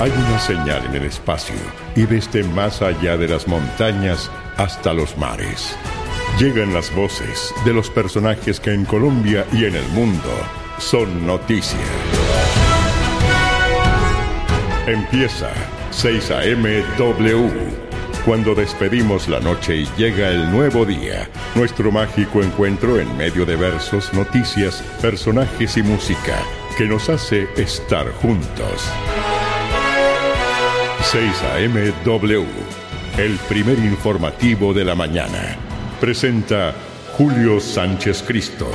Hay una señal en el espacio y desde más allá de las montañas hasta los mares. Llegan las voces de los personajes que en Colombia y en el mundo son noticia. Empieza 6 a.m. W. Cuando despedimos la noche y llega el nuevo día, nuestro mágico encuentro en medio de versos, noticias, personajes y música que nos hace estar juntos. 6 a.m. W, el primer informativo de la mañana. Presenta Julio Sánchez Cristo.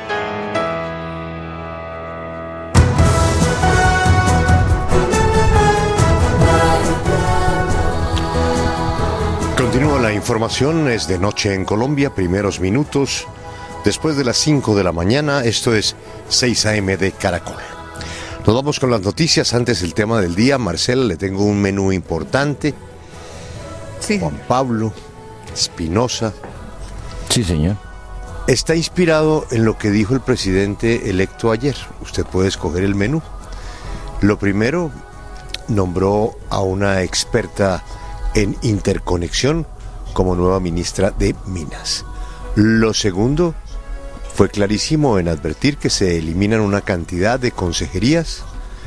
Continúa la información, es de noche en Colombia, primeros minutos. Después de las 5 de la mañana, esto es 6 a.m. de Caracol. Nos vamos con las noticias, antes el tema del día. Marcela, le tengo un menú importante. Sí. Juan Pablo Espinosa. Sí, señor. Está inspirado en lo que dijo el presidente electo ayer. Usted puede escoger el menú. Lo primero, nombró a una experta en interconexión como nueva ministra de Minas. Lo segundo, fue clarísimo en advertir que se eliminan una cantidad de consejerías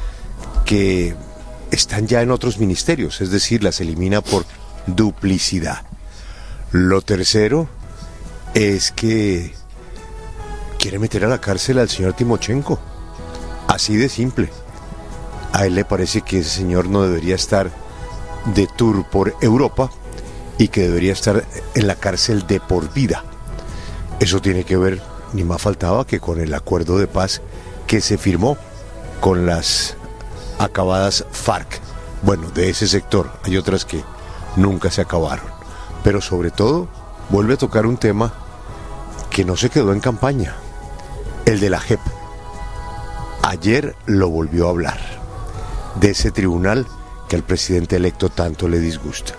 que están ya en otros ministerios, es decir, las elimina por duplicidad. Lo tercero es que quiere meter a la cárcel al señor Timochenko, así de simple. A él le parece que ese señor no debería estar de tour por Europa y que debería estar en la cárcel de por vida. Eso tiene que ver, ni más faltaba, que con el acuerdo de paz que se firmó con las acabadas FARC. Bueno, de ese sector hay otras que nunca se acabaron, pero sobre todo vuelve a tocar un tema que no se quedó en campaña, el de la JEP. Ayer lo volvió a hablar, de ese tribunal que al presidente electo tanto le disgusta.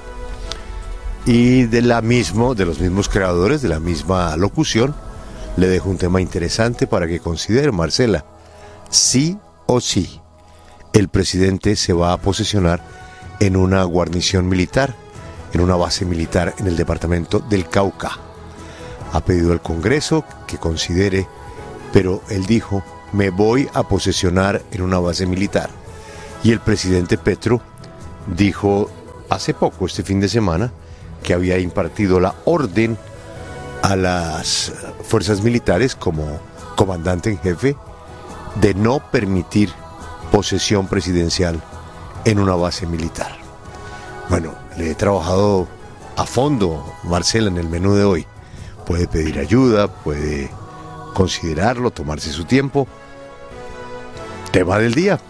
Y de los mismos creadores, de la misma locución, le dejo un tema interesante para que considere, Marcela. Sí o sí, el presidente se va a posesionar en una guarnición militar, en una base militar en el departamento del Cauca. Ha pedido al Congreso que considere, pero él dijo, me voy a posesionar en una base militar. Y el presidente Petro dijo hace poco, este fin de semana, que había impartido la orden a las fuerzas militares como comandante en jefe de no permitir posesión presidencial en una base militar. Bueno, le he trabajado a fondo, Marcela, en el menú de hoy. Puede pedir ayuda, puede considerarlo, tomarse su tiempo. Tema del día.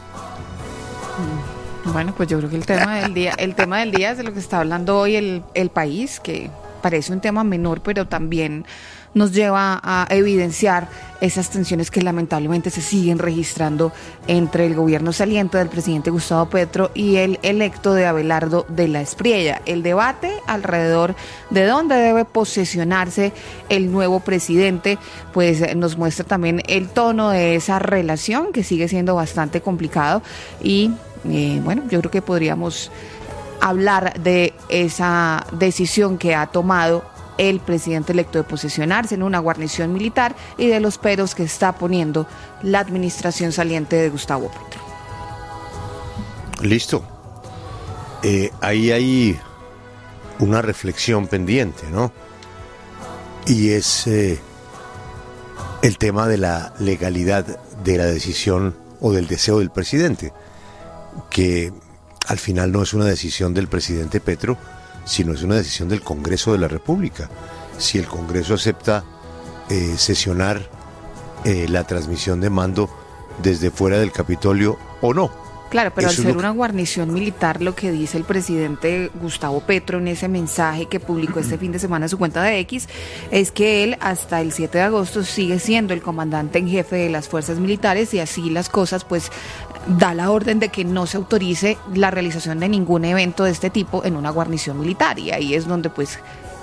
Bueno, pues yo creo que el tema del día es de lo que está hablando hoy el país, que parece un tema menor, pero también nos lleva a evidenciar esas tensiones que lamentablemente se siguen registrando entre el gobierno saliente del presidente Gustavo Petro y el electo de Abelardo de la Espriella. El debate alrededor de dónde debe posesionarse el nuevo presidente, pues nos muestra también el tono de esa relación que sigue siendo bastante complicado y bueno, yo creo que podríamos hablar de esa decisión que ha tomado el presidente electo de posesionarse en una guarnición militar y de los peros que está poniendo la administración saliente de Gustavo Petro. Listo. Ahí hay una reflexión pendiente, ¿no? Y es el tema de la legalidad de la decisión o del deseo del presidente, que al final no es una decisión del presidente Petro, sino es una decisión del Congreso de la República. Si el Congreso acepta sesionar la transmisión de mando desde fuera del Capitolio o no. Claro, pero Eso al ser una guarnición militar, lo que dice el presidente Gustavo Petro en ese mensaje que publicó este fin de semana en su cuenta de X, es que él hasta el 7 de agosto sigue siendo el comandante en jefe de las fuerzas militares y así las cosas, pues da la orden de que no se autorice la realización de ningún evento de este tipo en una guarnición militar y ahí es donde pues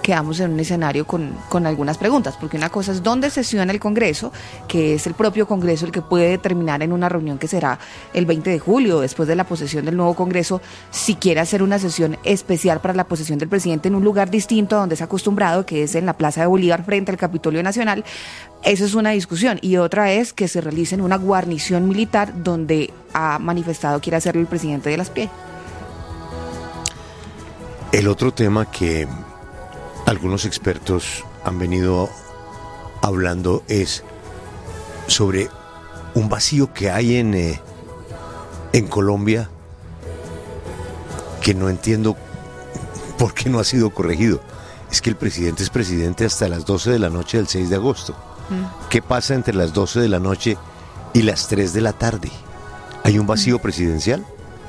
quedamos en un escenario con algunas preguntas, porque una cosa es dónde sesiona el Congreso, que es el propio Congreso el que puede determinar en una reunión que será el 20 de julio, después de la posesión del nuevo Congreso, si quiere hacer una sesión especial para la posesión del presidente en un lugar distinto a donde es acostumbrado, que es en la Plaza de Bolívar frente al Capitolio Nacional. Eso es una discusión. Y otra es que se realice en una guarnición militar donde ha manifestado quiere hacerlo el presidente de las PIE. El otro tema que algunos expertos han venido hablando es sobre un vacío que hay en Colombia que no entiendo por qué no ha sido corregido. Es que el presidente es presidente hasta las 12 de la noche del 6 de agosto. ¿Qué pasa entre las 12 de la noche y las 3 de la tarde? ¿Hay un vacío presidencial?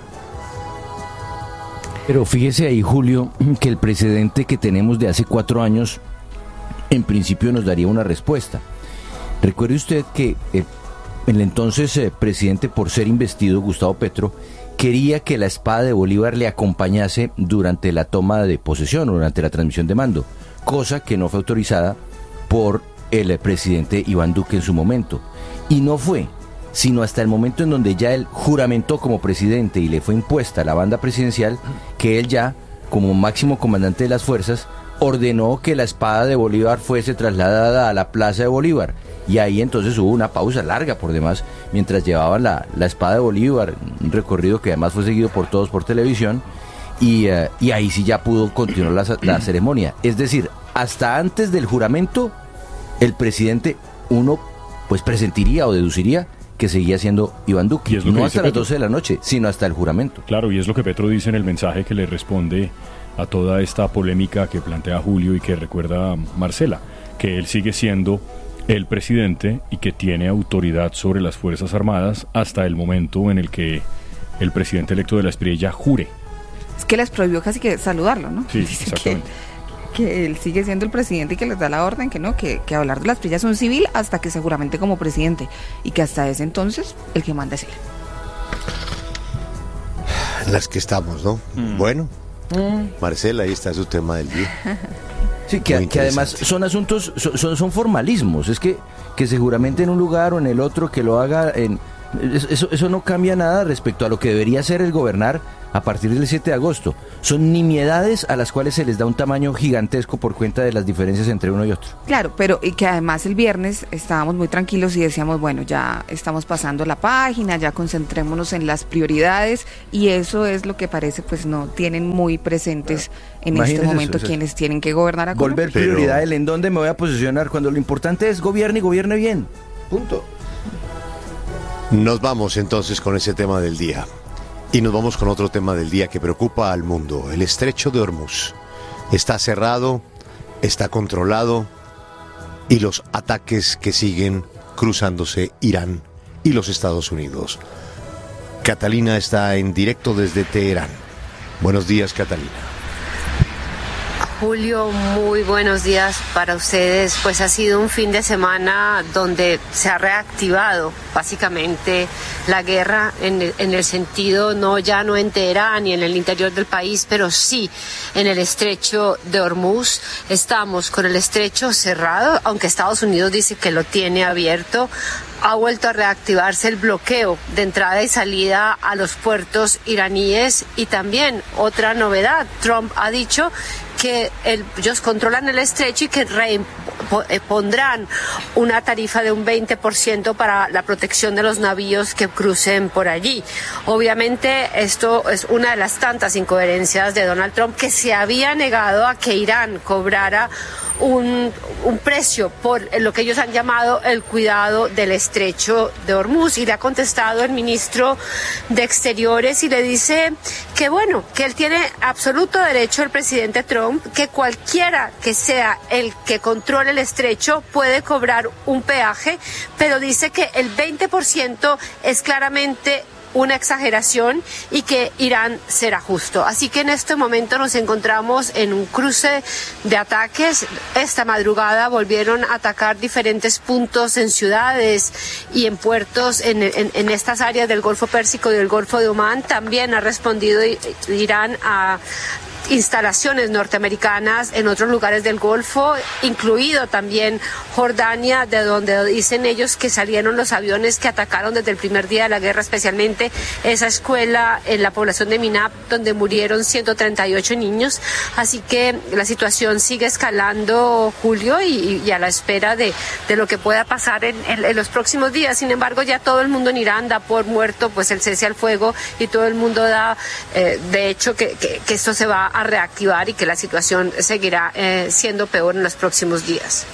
Pero fíjese ahí, Julio, que el precedente que tenemos de hace 4 años, en principio nos daría una respuesta. Recuerde usted que el entonces presidente, por ser investido, Gustavo Petro, quería que la espada de Bolívar le acompañase durante la toma de posesión, durante la transmisión de mando, cosa que no fue autorizada por el presidente Iván Duque en su momento. Y no fue sino hasta el momento en donde ya él juramentó como presidente y le fue impuesta la banda presidencial, que él ya, como máximo comandante de las fuerzas, ordenó que la espada de Bolívar fuese trasladada a la Plaza de Bolívar. Y ahí entonces hubo una pausa larga por demás, mientras llevaban la espada de Bolívar, un recorrido que además fue seguido por todos por televisión, y ahí sí ya pudo continuar la ceremonia. Es decir, hasta antes del juramento, el presidente, uno pues presentiría o deduciría que seguía siendo Iván Duque, no hasta las 12 de la noche, sino hasta el juramento. Claro, y es lo que Petro dice en el mensaje que le responde a toda esta polémica que plantea Julio y que recuerda Marcela, que él sigue siendo el presidente y que tiene autoridad sobre las Fuerzas Armadas hasta el momento en el que el presidente electo de la SPRI ya jure. Es que les prohibió casi que saludarlo, ¿no? Sí, Dice exactamente. Que él sigue siendo el presidente y que les da la orden que no, que hablar de las PRI es un civil hasta que se juramente como presidente y que hasta ese entonces el que manda es él. Las que estamos, ¿no? Bueno, Marcela, ahí está su tema del día. Sí, que además son asuntos, son formalismos. Es que se juramente en un lugar o en el otro, que lo haga en... Eso no cambia nada respecto a lo que debería ser el gobernar a partir del 7 de agosto. Son nimiedades a las cuales se les da un tamaño gigantesco por cuenta de las diferencias entre uno y otro. Claro, pero y que además el viernes estábamos muy tranquilos y decíamos, bueno, ya estamos pasando la página, ya concentrémonos en las prioridades, y eso es lo que parece pues no tienen muy presentes en este momento quienes tienen que gobernar a Colombia. Volver prioridad, en dónde me voy a posicionar, cuando lo importante es gobierne y gobierne bien. Punto. Nos vamos entonces con ese tema del día. Y nos vamos con otro tema del día que preocupa al mundo. El estrecho de Hormuz está cerrado, está controlado, y los ataques que siguen cruzándose Irán y los Estados Unidos. Catalina está en directo desde Teherán. Buenos días, Catalina. Julio, muy buenos días para ustedes. Pues ha sido un fin de semana donde se ha reactivado básicamente la guerra en el sentido no en Teherán ni en el interior del país, pero sí en el estrecho de Hormuz. Estamos con el estrecho cerrado, aunque Estados Unidos dice que lo tiene abierto. Ha vuelto a reactivarse el bloqueo de entrada y salida a los puertos iraníes, y también otra novedad, Trump ha dicho que ellos controlan el estrecho y que pondrán una tarifa de un 20% para la protección de los navíos que crucen por allí. Obviamente esto es una de las tantas incoherencias de Donald Trump, que se había negado a que Irán cobrara un precio por lo que ellos han llamado el cuidado del estrecho de Hormuz, y le ha contestado el ministro de Exteriores y le dice que bueno, que él tiene absoluto derecho, el presidente Trump, que cualquiera que sea el que controle el estrecho puede cobrar un peaje, pero dice que el 20% es claramente una exageración y que Irán será justo. Así que en este momento nos encontramos en un cruce de ataques. Esta madrugada volvieron a atacar diferentes puntos en ciudades y en puertos en estas áreas del Golfo Pérsico y del Golfo de Omán. También ha respondido Irán a instalaciones norteamericanas en otros lugares del Golfo, incluido también Jordania, de donde dicen ellos que salieron los aviones que atacaron desde el primer día de la guerra, especialmente esa escuela en la población de Minab, donde murieron 138 niños. Así que la situación sigue escalando, Julio, y a la espera de lo que pueda pasar en los próximos días. Sin embargo, ya todo el mundo en Irán da por muerto pues el cese al fuego, y todo el mundo da de hecho que esto se va a reactivar y que la situación seguirá siendo peor en los próximos días.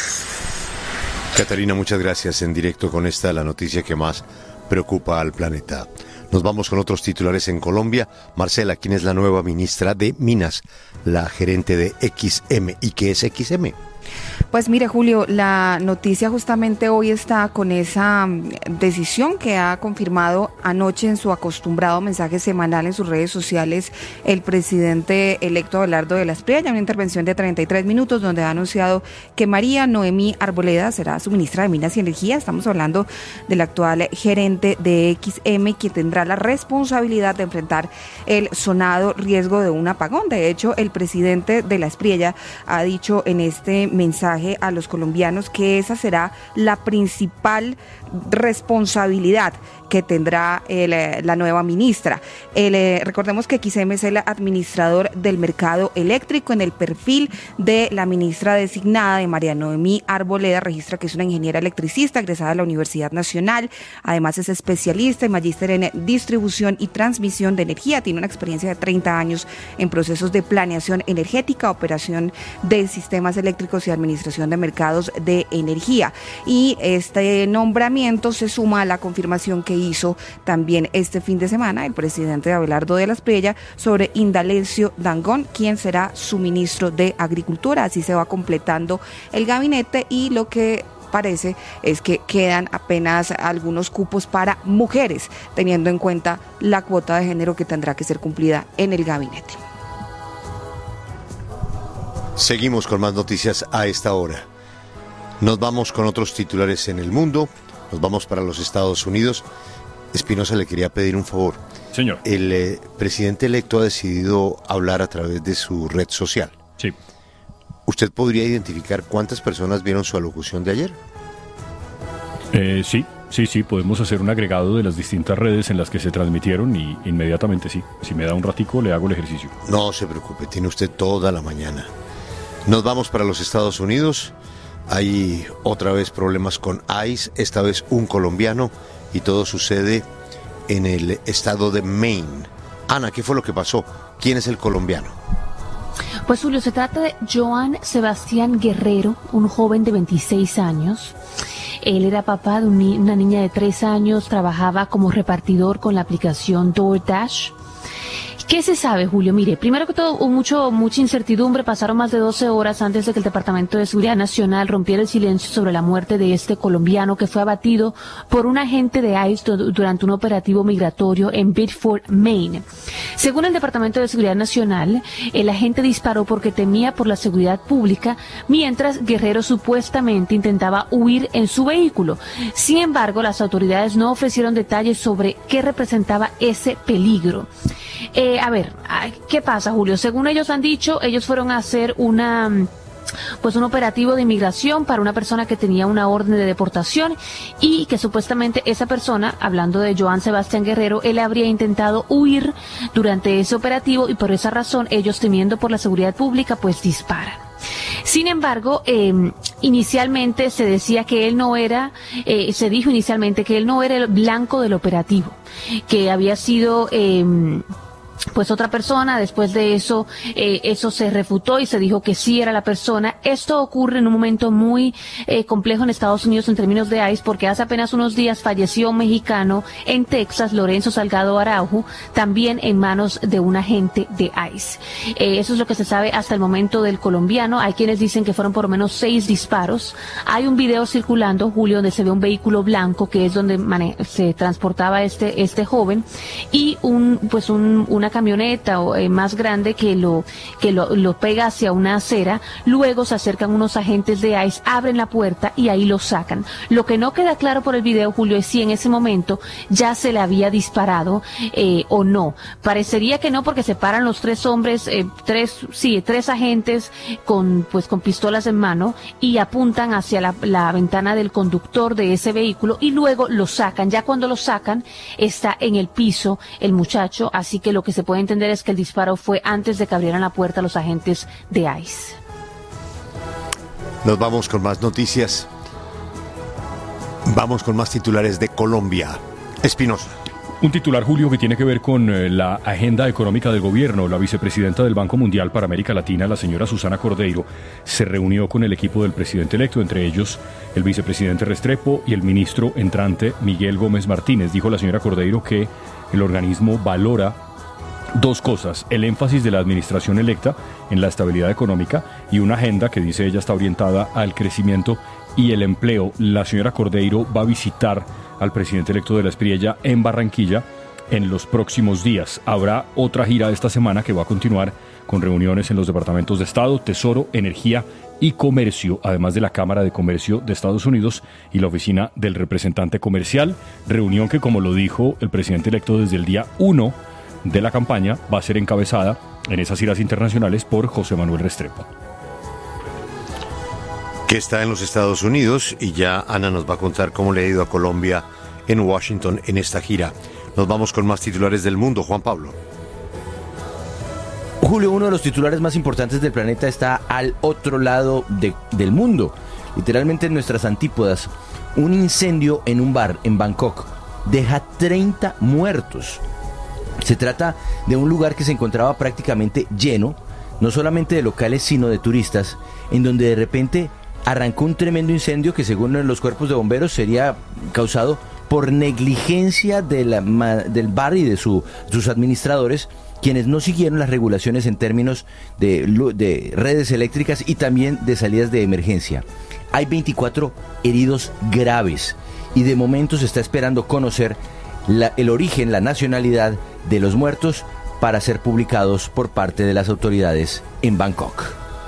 Catalina, muchas gracias. En directo con esta, la noticia que más preocupa al planeta. Nos vamos con otros titulares en Colombia. Marcela, ¿quién es la nueva ministra de Minas? La gerente de XM. ¿Y qué es XM? Pues mire, Julio, la noticia justamente hoy está con esa decisión que ha confirmado anoche en su acostumbrado mensaje semanal en sus redes sociales el presidente electo Abelardo de la Espriella, una intervención de 33 minutos donde ha anunciado que María Noemí Arboleda será su ministra de Minas y Energía. Estamos hablando del actual gerente de XM, quien tendrá la responsabilidad de enfrentar el sonado riesgo de un apagón. De hecho, el presidente de la Espriella ha dicho en este mensaje a los colombianos que esa será la principal responsabilidad que tendrá la nueva ministra. Recordemos que XM es el administrador del mercado eléctrico. En el perfil de la ministra designada, de María Noemí Arboleda, registra que es una ingeniera electricista egresada de la Universidad Nacional. Además es especialista y magíster en distribución y transmisión de energía. Tiene una experiencia de 30 años en procesos de planeación energética, operación de sistemas eléctricos y administración de mercados de energía. Y este nombramiento se suma a la confirmación que hizo también este fin de semana el presidente Abelardo de la Espriella sobre Indalecio Dangond, quien será su ministro de Agricultura. Así se va completando el gabinete, y lo que parece es que quedan apenas algunos cupos para mujeres, teniendo en cuenta la cuota de género que tendrá que ser cumplida en el gabinete. Seguimos con más noticias a esta hora. Nos vamos con otros titulares en el mundo. Nos vamos para los Estados Unidos. Espinosa, le quería pedir un favor. Señor. El presidente electo ha decidido hablar a través de su red social. Sí. ¿Usted podría identificar cuántas personas vieron su alocución de ayer? Sí, podemos hacer un agregado de las distintas redes en las que se transmitieron y inmediatamente sí. Si me da un ratico, le hago el ejercicio. No se preocupe, tiene usted toda la mañana. Nos vamos para los Estados Unidos. Hay otra vez problemas con ICE, esta vez un colombiano, y todo sucede en el estado de Maine. Ana, ¿qué fue lo que pasó? ¿Quién es el colombiano? Pues Julio, se trata de Joan Sebastián Guerrero, un joven de 26 años. Él era papá de una niña de 3 años, trabajaba como repartidor con la aplicación DoorDash. ¿Qué se sabe, Julio? Mire, primero que todo, mucha incertidumbre. Pasaron más de 12 horas antes de que el Departamento de Seguridad Nacional rompiera el silencio sobre la muerte de este colombiano que fue abatido por un agente de ICE durante un operativo migratorio en Biddeford, Maine. Según el Departamento de Seguridad Nacional, el agente disparó porque temía por la seguridad pública, mientras Guerrero supuestamente intentaba huir en su vehículo. Sin embargo, las autoridades no ofrecieron detalles sobre qué representaba ese peligro. ¿Qué pasa, Julio? Según ellos han dicho, ellos fueron a hacer un operativo de inmigración para una persona que tenía una orden de deportación, y que supuestamente esa persona, hablando de Joan Sebastián Guerrero, él habría intentado huir durante ese operativo, y por esa razón ellos, temiendo por la seguridad pública, pues disparan. Sin embargo, inicialmente se decía que él no era, se dijo inicialmente que él no era el blanco del operativo, que había sido pues otra persona. Después de eso, eso se refutó y se dijo que sí era la persona. Esto ocurre en un momento muy complejo en Estados Unidos en términos de ICE, porque hace apenas unos días falleció un mexicano en Texas, Lorenzo Salgado Araujo, también en manos de un agente de ICE. Eso es lo que se sabe hasta el momento del colombiano. Hay quienes dicen que fueron por lo menos 6 disparos. Hay un video circulando, Julio, donde se ve un vehículo blanco, que es donde se transportaba este joven, y una camioneta camioneta más grande que lo pega hacia una acera. Luego se acercan unos agentes de ICE, abren la puerta y ahí lo sacan. Lo que no queda claro por el video, Julio, es si en ese momento ya se le había disparado o no. Parecería que no, porque se paran los tres hombres, tres agentes con pistolas en mano y apuntan hacia la ventana del conductor de ese vehículo y luego lo sacan. Ya cuando lo sacan está en el piso el muchacho, así que lo que se puede entender es que el disparo fue antes de que abrieran la puerta los agentes de ICE. Nos vamos con más noticias. Vamos con más titulares de Colombia. Espinosa. Un titular, Julio, que tiene que ver con la agenda económica del gobierno. La vicepresidenta del Banco Mundial para América Latina, la señora Susana Cordeiro, se reunió con el equipo del presidente electo, entre ellos el vicepresidente Restrepo y el ministro entrante Miguel Gómez Martínez. Dijo la señora Cordeiro que el organismo valora dos cosas: el énfasis de la administración electa en la estabilidad económica y una agenda que, dice ella, está orientada al crecimiento y el empleo. La señora Cordeiro va a visitar al presidente electo de la Espriella en Barranquilla en los próximos días. Habrá otra gira esta semana que va a continuar con reuniones en los departamentos de Estado, Tesoro, Energía y Comercio, además de la Cámara de Comercio de Estados Unidos y la Oficina del Representante Comercial. Reunión que, como lo dijo el presidente electo desde el día 1 de la campaña, va a ser encabezada en esas giras internacionales por José Manuel Restrepo, que está en los Estados Unidos, y ya Ana nos va a contar cómo le ha ido a Colombia en Washington en esta gira. Nos vamos con más titulares del mundo. Juan Pablo. Julio, uno de los titulares más importantes del planeta está al otro lado del mundo, literalmente en nuestras antípodas. Un incendio en un bar en Bangkok deja 30 muertos. Se trata de un lugar que se encontraba prácticamente lleno, no solamente de locales sino de turistas, en donde de repente arrancó un tremendo incendio que, según los cuerpos de bomberos, sería causado por negligencia del bar y de sus administradores, quienes no siguieron las regulaciones en términos de redes eléctricas y también de salidas de emergencia. Hay 24 heridos graves y de momento se está esperando conocer el origen, la nacionalidad de los muertos para ser publicados por parte de las autoridades en Bangkok.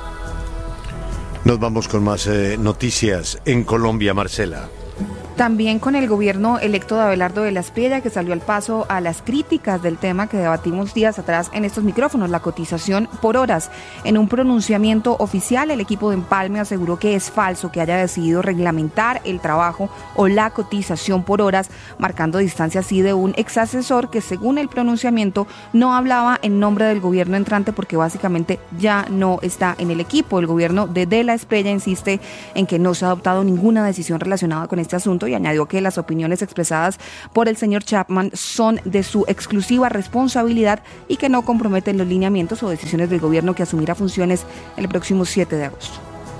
Nos vamos con más noticias en Colombia, Marcela. También con el gobierno electo de Abelardo de la Espriella, que salió al paso a las críticas del tema que debatimos días atrás en estos micrófonos, la cotización por horas. En un pronunciamiento oficial, el equipo de Empalme aseguró que es falso que haya decidido reglamentar el trabajo o la cotización por horas, marcando distancia así de un ex asesor que, según el pronunciamiento, no hablaba en nombre del gobierno entrante porque básicamente ya no está en el equipo. El gobierno de la Espriella insiste en que no se ha adoptado ninguna decisión relacionada con este asunto y añadió que las opiniones expresadas por el señor Chapman son de su exclusiva responsabilidad y que no comprometen los lineamientos o decisiones del gobierno, que asumirá funciones el próximo 7 de agosto.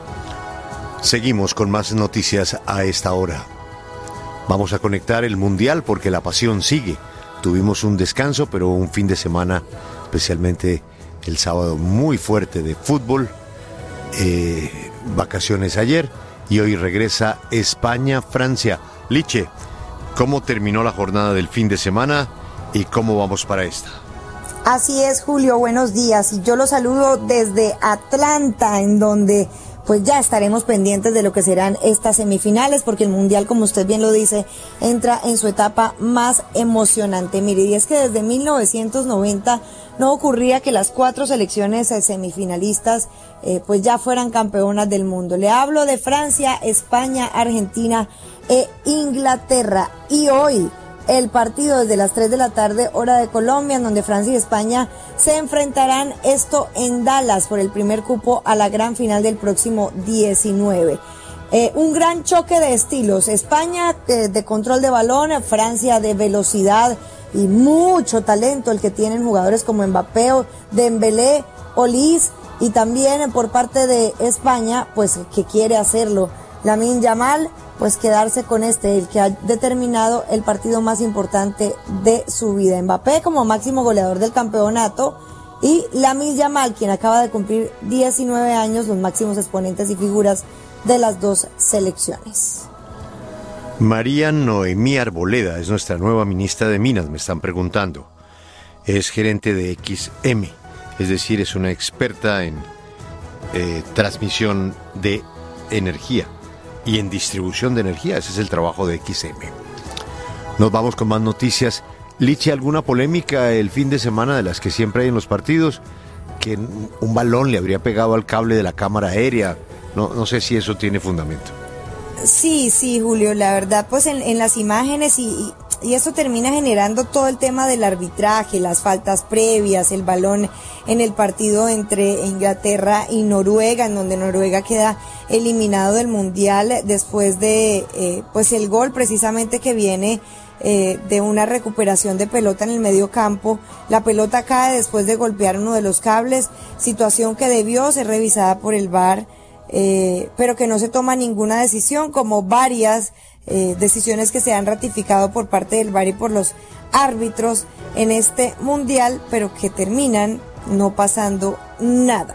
Seguimos con más noticias a esta hora. Vamos a conectar el Mundial porque la pasión sigue. Tuvimos un descanso, pero un fin de semana, especialmente el sábado, muy fuerte de fútbol. Vacaciones ayer. Y hoy regresa España-Francia. Liche, ¿cómo terminó la jornada del fin de semana y cómo vamos para esta? Así es, Julio, buenos días. Y yo los saludo desde Atlanta, en donde pues ya estaremos pendientes de lo que serán estas semifinales, porque el Mundial, como usted bien lo dice, entra en su etapa más emocionante. Mire, y es que desde 1990 no ocurría que las 4 selecciones semifinalistas pues ya fueran campeonas del mundo. Le hablo de Francia, España, Argentina e Inglaterra. Y hoy el partido desde las 3 de la tarde, hora de Colombia, en donde Francia y España se enfrentarán, esto en Dallas, por el primer cupo a la gran final del próximo 19. Un gran choque de estilos. España de control de balón, Francia de velocidad y mucho talento, el que tienen jugadores como Mbappé, Dembélé, Olise, y también por parte de España, pues que quiere hacerlo Lamine Yamal, pues quedarse con el que ha determinado el partido más importante de su vida. Mbappé como máximo goleador del campeonato y Lamine Yamal, quien acaba de cumplir 19 años, los máximos exponentes y figuras de las dos selecciones. María Noemí Arboleda es nuestra nueva ministra de Minas, me están preguntando. es gerente de XM, es decir, es una experta en transmisión de energía y en distribución de energía. Ese es el trabajo de XM. Nos vamos con más noticias. Lichi, ¿alguna polémica el fin de semana de las que siempre hay en los partidos? Que un balón le habría pegado al cable de la cámara aérea. No sé si eso tiene fundamento. Sí, Julio, la verdad, pues en las imágenes y eso termina generando todo el tema del arbitraje, las faltas previas, el balón en el partido entre Inglaterra y Noruega, en donde Noruega queda eliminado del Mundial después de pues el gol precisamente que viene de una recuperación de pelota en el medio campo. La pelota cae después de golpear uno de los cables, situación que debió ser revisada por el VAR, pero que no se toma ninguna decisión, como varias decisiones que se han ratificado por parte del VAR y por los árbitros en este mundial, pero que terminan no pasando nada.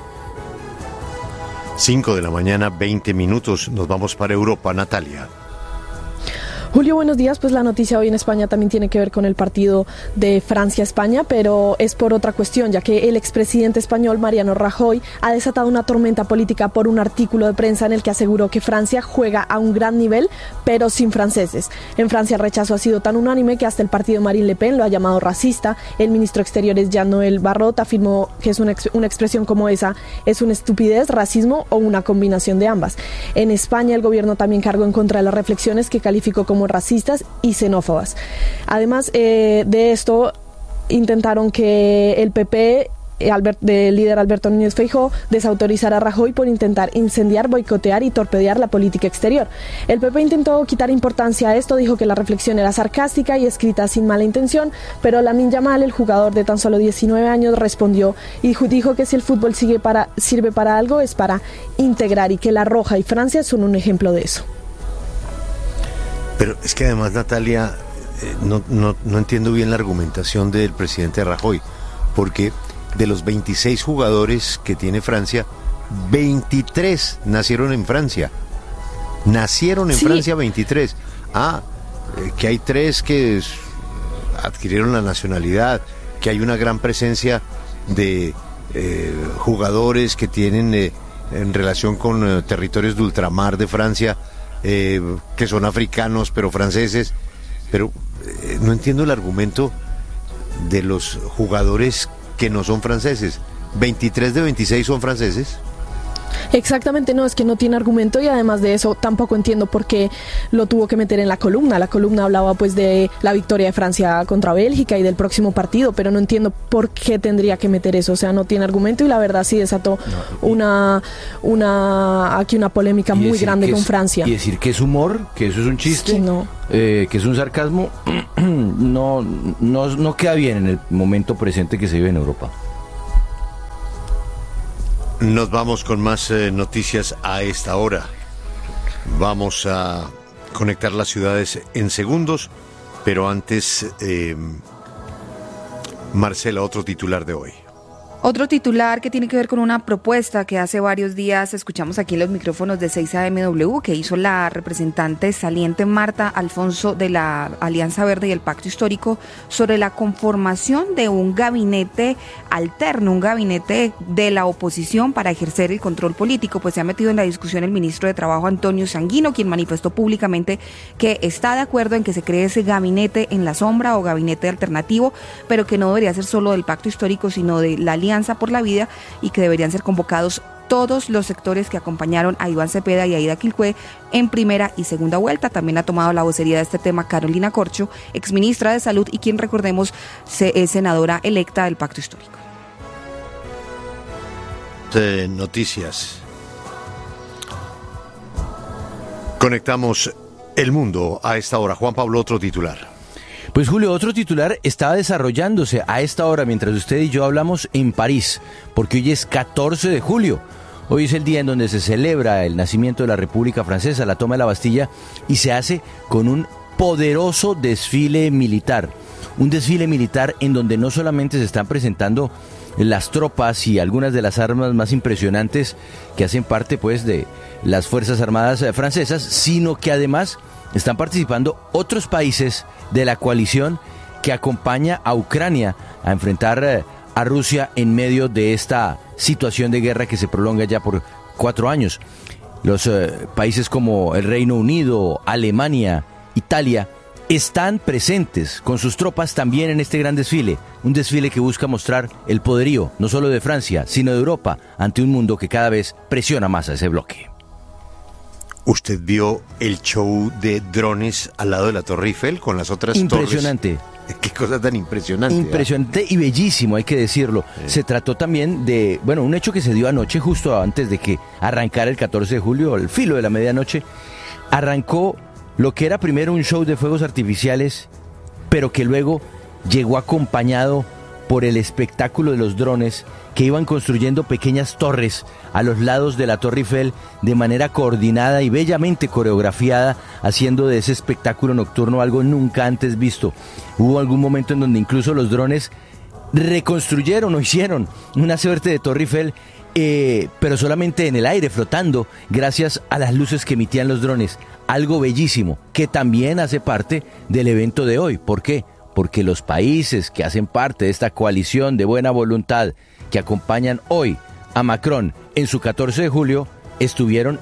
5 de la mañana, 20 minutos. Nos vamos para Europa, Natalia. Julio, buenos días. Pues la noticia hoy en España también tiene que ver con el partido de Francia-España, pero es por otra cuestión, ya que el expresidente español Mariano Rajoy ha desatado una tormenta política por un artículo de prensa en el que aseguró que Francia juega a un gran nivel, pero sin franceses. En Francia el rechazo ha sido tan unánime que hasta el partido Marine Le Pen lo ha llamado racista. El ministro de Exteriores Jean-Noël Barrot afirmó que es una expresión como esa es una estupidez, racismo o una combinación de ambas. En España el gobierno también cargó en contra de las reflexiones que calificó como racistas y xenófobas. Además de esto, intentaron que el PP del líder Alberto Núñez Feijóo desautorizara a Rajoy por intentar incendiar, boicotear y torpedear la política exterior. El PP intentó quitar importancia a esto, dijo que la reflexión era sarcástica y escrita sin mala intención, pero Lamine Yamal, el jugador de tan solo 19 años, respondió y dijo que si el fútbol sirve para algo es para integrar, y que La Roja y Francia son un ejemplo de eso. Pero es que además, Natalia, no entiendo bien la argumentación del presidente Rajoy, porque de los 26 jugadores que tiene Francia, 23 nacieron en Francia. Nacieron en Francia 23. Que hay 3 que adquirieron la nacionalidad, que hay una gran presencia de jugadores que tienen en relación con territorios de ultramar de Francia, que son africanos pero franceses, pero no entiendo el argumento de los jugadores que no son franceses. 23 de 26 son franceses. Exactamente, no, es que no tiene argumento, y además de eso tampoco entiendo por qué lo tuvo que meter en la columna. La columna hablaba pues de la victoria de Francia contra Bélgica y del próximo partido, pero no entiendo por qué tendría que meter eso. O sea, no tiene argumento, y la verdad sí desató una polémica muy grande con Francia. Y decir que es humor, que eso es un chiste, sí, no. Que es un sarcasmo, no queda bien en el momento presente que se vive en Europa. Nos vamos con más noticias a esta hora. Vamos a conectar las ciudades en segundos, pero antes, Marcela, otro titular de hoy. Otro titular que tiene que ver con una propuesta que hace varios días escuchamos aquí en los micrófonos de 6AMW, que hizo la representante saliente Marta Alfonso de la Alianza Verde y el Pacto Histórico, sobre la conformación de un gabinete alterno, un gabinete de la oposición para ejercer el control político. Pues se ha metido en la discusión el ministro de Trabajo, Antonio Sanguino, quien manifestó públicamente que está de acuerdo en que se cree ese gabinete en la sombra o gabinete alternativo, pero que no debería ser solo del Pacto Histórico, sino de la Alianza por la Vida, y que deberían ser convocados todos los sectores que acompañaron a Iván Cepeda y a Aida Quilpué en primera y segunda vuelta. También ha tomado la vocería de este tema Carolina Corcho, exministra de Salud y quien, recordemos, es senadora electa del Pacto Histórico. Noticias. Conectamos el mundo a esta hora. Juan Pablo, otro titular. Pues Julio, otro titular estaba desarrollándose a esta hora mientras usted y yo hablamos en París, porque hoy es 14 de julio. Hoy es el día en donde se celebra el nacimiento de la República Francesa, la toma de la Bastilla, y se hace con un poderoso desfile militar. Un desfile militar en donde no solamente se están presentando las tropas y algunas de las armas más impresionantes que hacen parte pues de las Fuerzas Armadas francesas, sino que además están participando otros países de la coalición que acompaña a Ucrania a enfrentar a Rusia en medio de esta situación de guerra que se prolonga ya por 4 años. Los países como el Reino Unido, Alemania, Italia están presentes con sus tropas también en este gran desfile, un desfile que busca mostrar el poderío no solo de Francia, sino de Europa ante un mundo que cada vez presiona más a ese bloque. ¿Usted vio el show de drones al lado de la Torre Eiffel con las otras Impresionante. torres? Qué cosa tan impresionante. Impresionante y bellísimo, hay que decirlo. Sí. Se trató también de, un hecho que se dio anoche, justo antes de que arrancara el 14 de julio, al filo de la medianoche. Arrancó lo que era primero un show de fuegos artificiales, pero que luego llegó acompañado por el espectáculo de los drones que iban construyendo pequeñas torres a los lados de la Torre Eiffel de manera coordinada y bellamente coreografiada, haciendo de ese espectáculo nocturno algo nunca antes visto. Hubo algún momento en donde incluso los drones reconstruyeron o hicieron una suerte de Torre Eiffel, pero solamente en el aire, flotando, gracias a las luces que emitían los drones. Algo bellísimo, que también hace parte del evento de hoy. ¿Por qué? Porque los países que hacen parte de esta coalición de buena voluntad que acompañan hoy a Macron en su 14 de julio estuvieron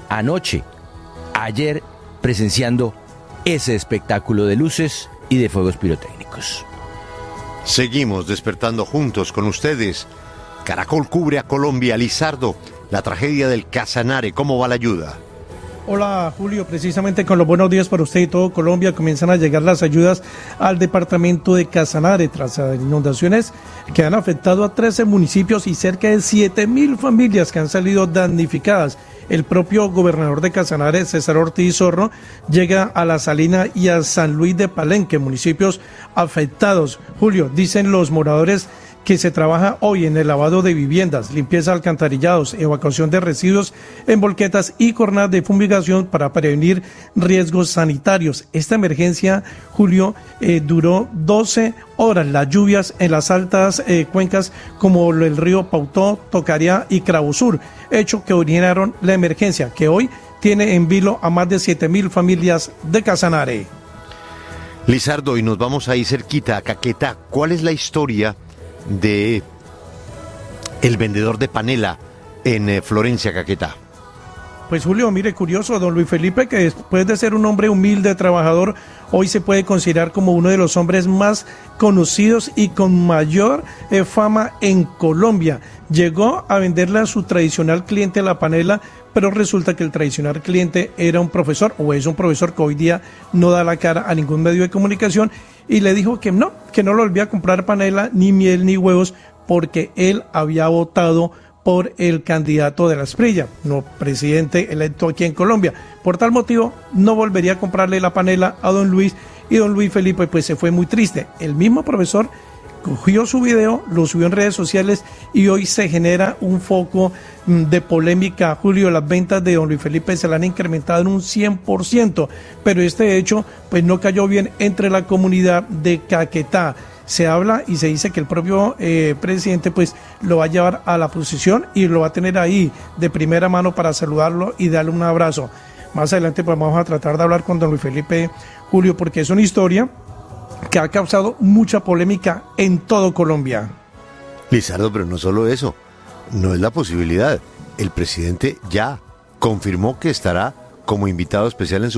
ayer presenciando ese espectáculo de luces y de fuegos pirotécnicos. Seguimos despertando juntos con ustedes. Caracol cubre a Colombia. Lizardo, la tragedia del Casanare, ¿cómo va la ayuda? Hola Julio, precisamente con los buenos días para usted y todo Colombia comienzan a llegar las ayudas al departamento de Casanare tras las inundaciones que han afectado a 13 municipios y cerca de 7.000 familias que han salido damnificadas. El propio gobernador de Casanare, César Ortiz Zorro, llega a La Salina y a San Luis de Palenque, municipios afectados. Julio, dicen los moradores que se trabaja hoy en el lavado de viviendas, limpieza de alcantarillados, evacuación de residuos en volquetas y jornadas de fumigación para prevenir riesgos sanitarios. Esta emergencia, Julio, duró 12 horas. Las lluvias en las altas cuencas como el río Pautó, Tocariá y Cravosur, hecho que originaron la emergencia, que hoy tiene en vilo a más de 7.000 familias de Casanare. Lizardo, y nos vamos ahí cerquita, a Caquetá. ¿Cuál es la historia de el vendedor de panela en Florencia, Caquetá? Pues Julio, mire, curioso, don Luis Felipe, que después de ser un hombre humilde, trabajador, hoy se puede considerar como uno de los hombres más conocidos y con mayor fama en Colombia. Llegó a venderle a su tradicional cliente la panela, pero resulta que el tradicional cliente era un profesor, o es un profesor que hoy día no da la cara a ningún medio de comunicación, y le dijo que no lo volvía a comprar panela, ni miel, ni huevos, porque él había votado por el candidato de la Asprilla, no presidente electo aquí en Colombia. Por tal motivo, no volvería a comprarle la panela a don Luis, y don Luis Felipe pues se fue muy triste. El mismo profesor cogió su video, lo subió en redes sociales y hoy se genera un foco de polémica. Julio, las ventas de don Luis Felipe se le han incrementado en un 100%, pero este hecho pues no cayó bien entre la comunidad de Caquetá. Se habla y se dice que el propio presidente pues lo va a llevar a la procesión y lo va a tener ahí de primera mano para saludarlo y darle un abrazo. Más adelante pues vamos a tratar de hablar con don Luis Felipe, Julio, porque es una historia que ha causado mucha polémica en todo Colombia. Lizardo, pero no solo eso, no es la posibilidad. El presidente ya confirmó que estará como invitado especial en su